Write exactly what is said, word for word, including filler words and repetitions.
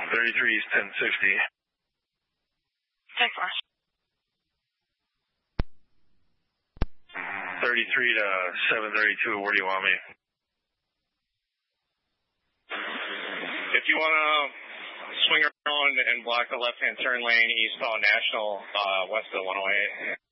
thirty-three East ten sixty. ten four. thirty-three to seven thirty-two, where do you want me? If you want to swing around and block the left-hand turn lane eastbound National, uh, west of one oh eight.